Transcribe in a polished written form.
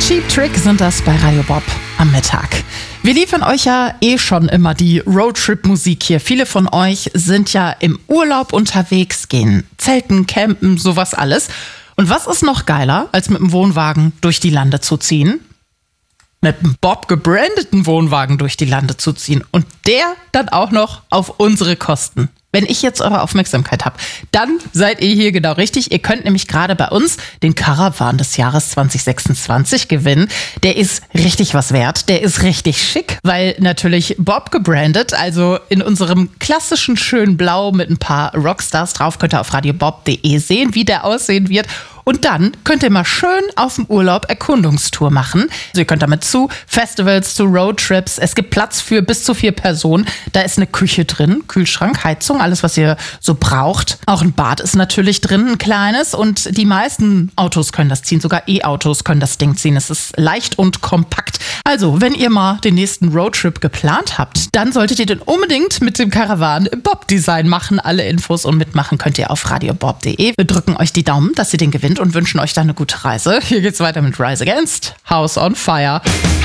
Cheap Trick sind das bei Radio Bob am Mittag. Wir liefern euch ja schon immer die Roadtrip-Musik hier. Viele von euch sind ja im Urlaub unterwegs, gehen zelten, campen, sowas alles. Und was ist noch geiler, als mit dem Wohnwagen durch die Lande zu ziehen? Mit einem Bob gebrandeten Wohnwagen durch die Lande zu ziehen. Und der dann auch noch auf unsere Kosten. Wenn ich jetzt eure Aufmerksamkeit habe, dann seid ihr hier genau richtig. Ihr könnt nämlich gerade bei uns den Caravan des Jahres 2026 gewinnen. Der ist richtig was wert. Der ist richtig schick, weil natürlich Bob gebrandet, also in unserem klassischen schönen Blau mit ein paar Rockstars drauf. Könnt ihr auf radiobob.de sehen, wie der aussehen wird. Und dann könnt ihr mal schön auf dem Urlaub Erkundungstour machen. Also ihr könnt damit zu Festivals, zu Roadtrips. Es gibt Platz für bis zu 4 Personen. Da ist eine Küche drin, Kühlschrank, Heizung, alles, was ihr so braucht. Auch ein Bad ist natürlich drin, ein kleines. Und die meisten Autos können das ziehen. Sogar E-Autos können das Ding ziehen. Es ist leicht und kompakt. Also, wenn ihr mal den nächsten Roadtrip geplant habt, dann solltet ihr den unbedingt mit dem Caravan im Bob-Design machen. Alle Infos und mitmachen könnt ihr auf radiobob.de. Wir drücken euch die Daumen, dass ihr den gewinnt und wünschen euch dann eine gute Reise. Hier geht's weiter mit Rise Against, House on Fire.